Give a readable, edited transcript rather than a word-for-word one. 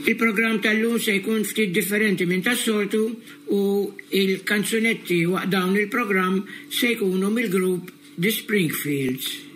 Il-programm tal-lum se jkun ftit differenti minn tas-soltu u il-kanzunetti waqt dawn il-programm se jkunu mill-grupp The Springfields.